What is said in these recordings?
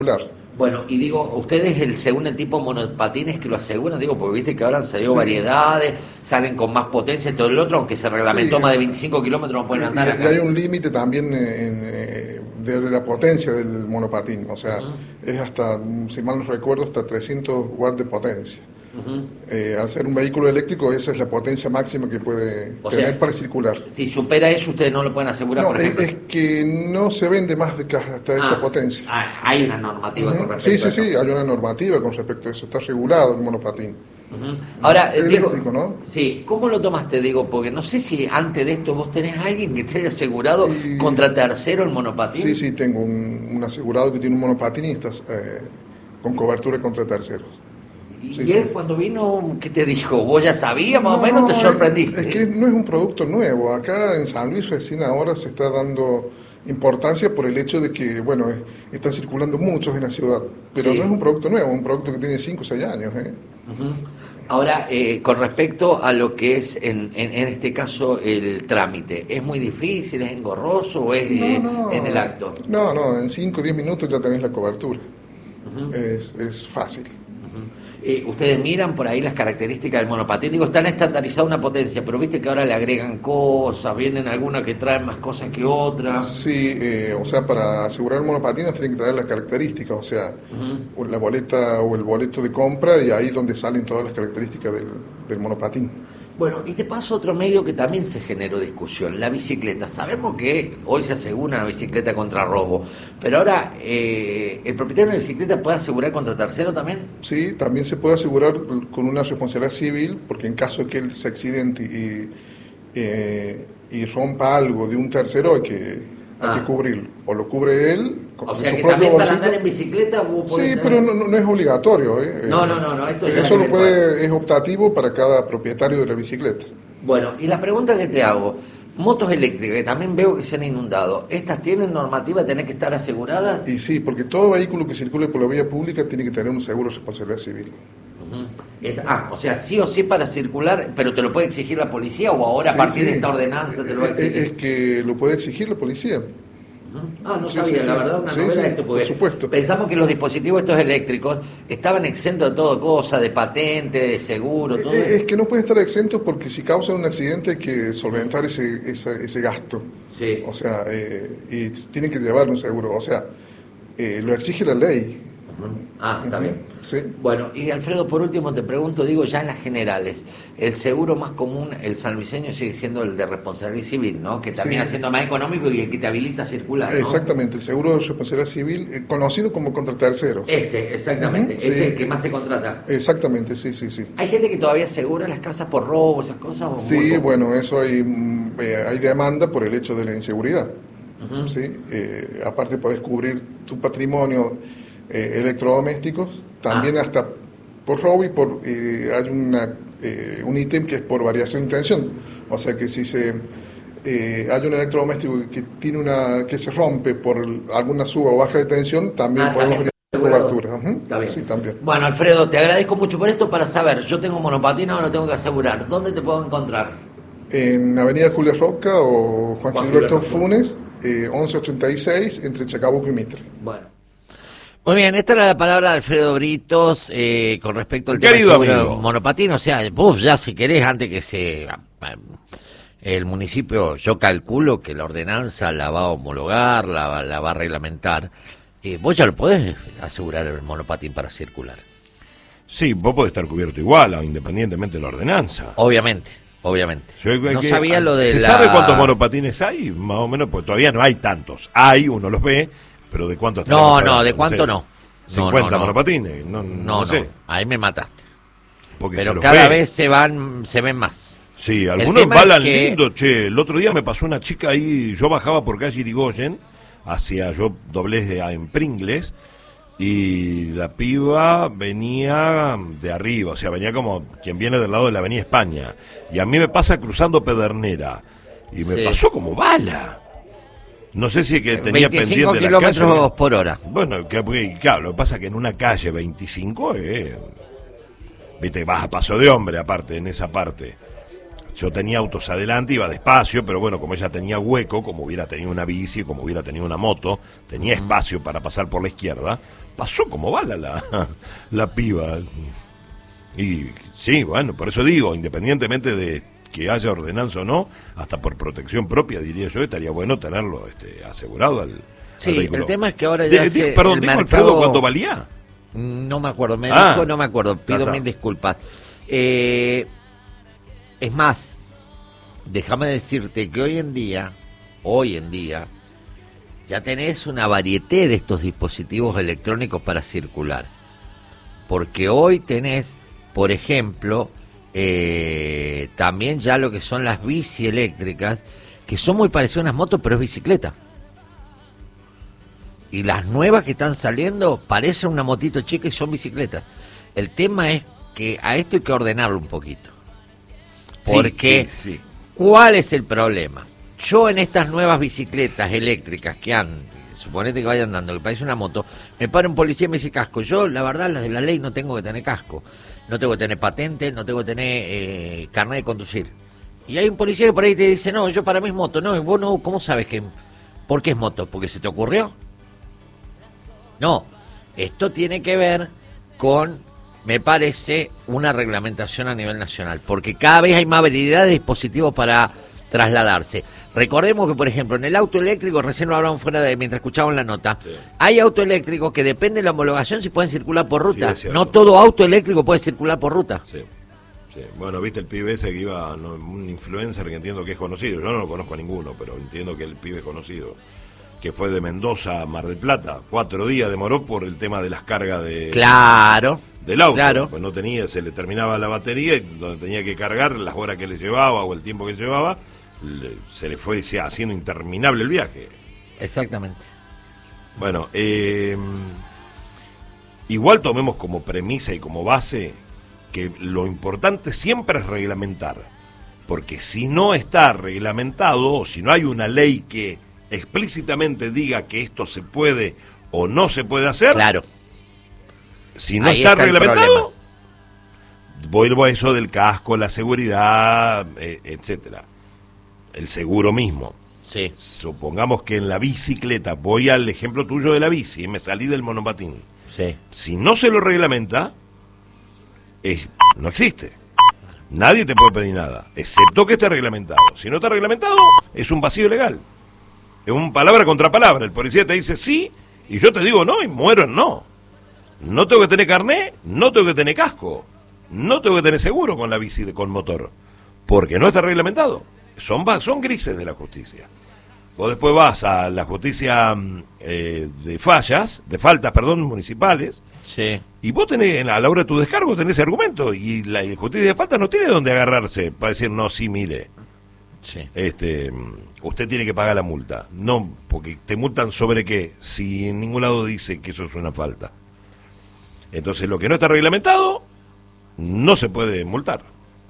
Bueno, y digo, ustedes el segundo tipo de monopatines que lo aseguran, digo, porque viste que ahora han salido variedades, salen con más potencia y todo el otro, aunque se reglamentó más de 25 kilómetros no pueden andar y acá. hay un límite también de la potencia del monopatín, o sea, es hasta, si mal no recuerdo, hasta 300 watts de potencia. Al ser un vehículo eléctrico, esa es la potencia máxima que puede tener para circular. Si supera eso, ustedes no lo pueden asegurar, No, por ejemplo. es que no se vende más de que hasta esa potencia. Hay una normativa con respecto Sí, a eso. sí, hay una normativa con respecto a eso, está regulado el monopatín. Ahora, eléctrico, digo, ¿no? sí, ¿cómo lo tomaste? Digo, porque no sé si antes de esto vos tenés a alguien que te haya asegurado contra tercero el monopatín. Sí, tengo un asegurado que tiene un monopatín y está con cobertura contra terceros. Y él cuando vino, ¿qué te dijo? ¿Vos ya sabías más o menos? ¿Te sorprendiste? Es que no es un producto nuevo. Acá en San Luis recién ahora se está dando importancia por el hecho de que, bueno, están circulando muchos en la ciudad. Pero no es un producto nuevo, es un producto que tiene 5 o 6 años. Ahora, con respecto a lo que es, en este caso, el trámite, ¿es muy difícil, es engorroso o es en el acto? No, en 5 o 10 minutos ya tenés la cobertura. Es fácil. Ustedes miran por ahí las características del monopatín, digo, están estandarizadas una potencia, pero viste que ahora le agregan cosas, vienen algunas que traen más cosas que otras. Sí, o sea, para asegurar el monopatín nos tienen que traer las características, o sea, la boleta o el boleto de compra, y ahí es donde salen todas las características del monopatín. Bueno, y te paso otro medio que también se generó discusión, la bicicleta. Sabemos que hoy se asegura una bicicleta contra robo, pero ahora, ¿el propietario de una bicicleta puede asegurar contra tercero también? Sí, también se puede asegurar con una responsabilidad civil, porque en caso de que él se accidente y rompa algo de un tercero, hay que cubrirlo. O lo cubre él o con sea su que propio también bolsillo. para andar en bicicleta Sí, pero no es obligatorio. No, esto eso es optativo para cada propietario de la bicicleta. Bueno, y la pregunta que te hago, motos eléctricas, que también veo que se han inundado, ¿estas tienen normativa de tener que estar aseguradas? Y sí, porque todo vehículo que circule por la vía pública tiene que tener un seguro de responsabilidad civil. O sea, sí o sí para circular, pero ¿te lo puede exigir la policía o ahora a partir de esta ordenanza te lo va a exigir? Es que lo puede exigir la policía. No sabía, la verdad, una novela esto, porque por supuesto. Pensamos que los dispositivos estos eléctricos estaban exentos de todo cosa, de patente, de seguro, todo Es que no pueden estar exentos porque si causan un accidente hay que solventar ese gasto. Sí. O sea, y tienen que llevar un seguro, o sea, lo exige la ley. Está bien. Sí. Bueno, y Alfredo, por último te pregunto, digo ya en las generales, el seguro más común, el sanluiseño, sigue siendo el de responsabilidad civil, ¿no? Que también siendo más económico y el que te habilita a circular, ¿no? Exactamente, el seguro de responsabilidad civil, conocido como contra terceros. Ese, exactamente, ese es el que más se contrata. Exactamente, sí. ¿Hay gente que todavía asegura las casas por robo, esas cosas? Sí, bueno, eso hay demanda por el hecho de la inseguridad. ¿Sí? Aparte podés cubrir tu patrimonio electrodomésticos, también hasta por robo y hay un ítem que es por variación de intención, o sea que si hay un electrodoméstico que que se rompe por alguna suba o baja de tensión, también podemos brindar cobertura. Está bien. Sí, también. Bueno, Alfredo, te agradezco mucho por esto. Para saber, yo tengo monopatín, ahora lo tengo que asegurar. ¿Dónde te puedo encontrar? En Avenida Julia Roca o Juan Gilberto Funes, 1186, entre Chacabuco y Mitre. Bueno. Muy bien, esta era la palabra de Alfredo Britos con respecto al tema del monopatín. O sea, vos ya si querés, antes que el municipio, yo calculo que la ordenanza la va a homologar, la va a reglamentar. Vos ya lo podés asegurar el monopatín para circular. Sí, vos podés estar cubierto igual, independientemente de la ordenanza. Obviamente. No sabía lo de ¿Se sabe cuántos monopatines hay? Más o menos, pues todavía no hay tantos. Uno los ve, pero ¿de cuántos estamos hablando? ¿De cuánto no? 50 monopatines, no sé. Ahí me mataste. Porque pero cada vez se ven más. Sí, algunos balan lindo, che. El otro día me pasó una chica ahí, yo bajaba por calle Irigoyen, yo doblé en Pringles, y la piba venía de arriba, o sea, venía como quien viene del lado de la Avenida España. Y a mí me pasa cruzando Pedernera, y me pasó como bala. No sé si es que tenía pendiente la calle. 25 kilómetros por hora. Bueno, claro, lo que pasa es que en una calle 25, viste, vas a paso de hombre aparte, en esa parte. yo tenía autos adelante, iba despacio, pero bueno, como ella tenía hueco, como hubiera tenido una bici, como hubiera tenido una moto, tenía espacio para pasar por la izquierda, pasó como bala la piba. Y sí, bueno, por eso digo, independientemente de que haya ordenanza o no, hasta por protección propia, diría yo, estaría bueno tenerlo asegurado al vehículo. El tema es que ahora ya perdón, ¿dijo Alfredo cuánto valía? No me acuerdo, dijo, no me acuerdo, pido mil disculpas. Es más, déjame decirte que hoy en día, ya tenés una variedad de estos dispositivos electrónicos para circular. Porque hoy tenés, por ejemplo, también ya lo que son las bici eléctricas, que son muy parecidas a unas motos, pero es bicicleta. Y las nuevas que están saliendo parecen una motito chica y son bicicletas. El tema es que a esto hay que ordenarlo un poquito. Porque, sí. ¿Cuál es el problema? Yo en estas nuevas bicicletas eléctricas que andan, suponete que vayan andando, que parece una moto, me para un policía y me dice casco. Yo, la verdad, las de la ley no tengo que tener casco. No tengo que tener patente, no tengo que tener carnet de conducir. Y hay un policía que por ahí te dice, no, yo para mí es moto. No, y vos no, ¿cómo sabes que? ¿Por qué es moto? ¿Porque se te ocurrió? No, esto tiene que ver con, me parece, una reglamentación a nivel nacional, porque cada vez hay más variedad de dispositivos para trasladarse. Recordemos que, por ejemplo, en el auto eléctrico, recién lo hablaban mientras escuchaban la nota, sí. Hay auto eléctrico que depende de la homologación si pueden circular por ruta. Sí, no todo auto eléctrico puede circular por ruta. Sí. Sí. Bueno, viste el pibe ese que iba, un influencer que entiendo que es conocido, yo no lo conozco a ninguno, pero entiendo que el pibe es conocido, que fue de Mendoza a Mar del Plata, 4 días demoró por el tema de las cargas del auto, claro. Pues no tenía, se le terminaba la batería y donde tenía que cargar, las horas que le llevaba o el tiempo que llevaba, se le fue haciendo interminable el viaje. Exactamente. Bueno, igual tomemos como premisa y como base que lo importante siempre es reglamentar, porque si no está reglamentado, o si no hay una ley que explícitamente diga que esto se puede o no se puede hacer, claro. Si no está reglamentado, vuelvo a eso del casco, la seguridad, etcétera, el seguro mismo. Sí. Supongamos que en la bicicleta, voy al ejemplo tuyo de la bici, me salí del monopatín. Sí. Si no se lo reglamenta, no existe. Nadie te puede pedir nada, excepto que esté reglamentado. Si no está reglamentado, es un vacío legal. Es un palabra contra palabra. El policía te dice sí y yo te digo no y muero en no. No tengo que tener carné, no tengo que tener casco, no tengo que tener seguro con la bici con motor, porque no está reglamentado. Son grises de la justicia. Vos después vas a la justicia de faltas, municipales. Sí. Y vos tenés, a la hora de tu descargo, tenés ese argumento. Y la justicia de faltas no tiene dónde agarrarse para decir, no, sí, mire. Sí. Usted tiene que pagar la multa. No, porque te multan sobre qué, si en ningún lado dice que eso es una falta. Entonces, lo que no está reglamentado, no se puede multar.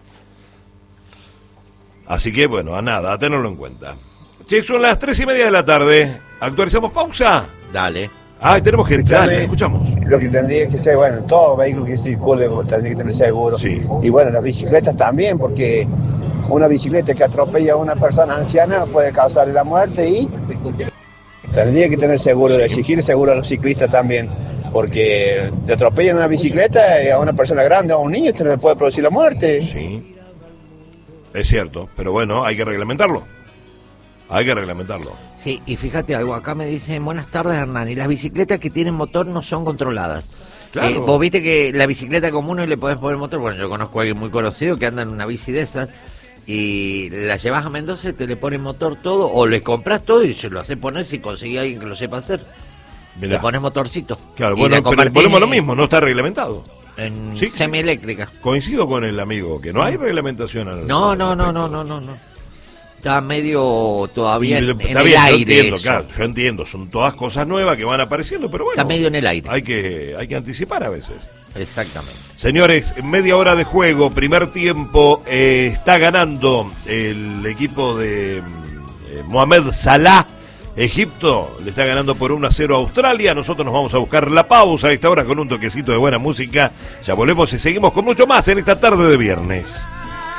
Así que, bueno, a nada, a tenerlo en cuenta. Che, son las 3:30 de la tarde. ¿Actualizamos pausa? Dale. Tenemos gente, dale, escuchamos. Lo que tendría que ser, bueno, todo vehículo que circule tendría que tener seguro. Sí. Y bueno, las bicicletas también, porque una bicicleta que atropella a una persona anciana puede causarle la muerte y tendría que tener seguro, sí. Exigir seguro a los ciclistas también, porque te atropellan una bicicleta y a una persona grande o a un niño te le puede producir la muerte. Sí, es cierto, pero bueno, hay que reglamentarlo. Hay que reglamentarlo. Sí, y fíjate algo, acá me dicen, buenas tardes Hernán, y las bicicletas que tienen motor no son controladas. Claro. Vos viste que la bicicleta común y le podés poner motor, bueno, yo conozco a alguien muy conocido que anda en una bici de esas, y la llevas a Mendoza y te le pones motor todo, o le compras todo y se lo haces poner si conseguís a alguien que lo sepa hacer. Mirá. Le pones motorcito. Claro, bueno, pero volvemos a lo mismo, no está reglamentado. En semieléctrica. Coincido con el amigo, que no hay reglamentación. No. Está medio todavía en el aire. Yo entiendo, son todas cosas nuevas que van apareciendo, pero bueno. Está medio en el aire. Hay que anticipar a veces. Exactamente. Señores, media hora de juego, primer tiempo, está ganando el equipo de Mohamed Salah. Egipto le está ganando por 1-0 a Australia. Nosotros nos vamos a buscar la pausa a esta hora con un toquecito de buena música. Ya volvemos y seguimos con mucho más en esta tarde de viernes.